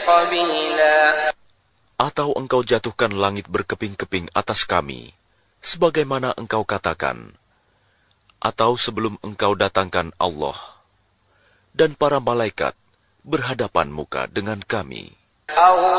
قبيلا. Atau engkau jatuhkan langit berkeping-keping atas kami, sebagaimana engkau katakan, atau sebelum engkau datangkan Allah dan para malaikat berhadapan muka dengan kami.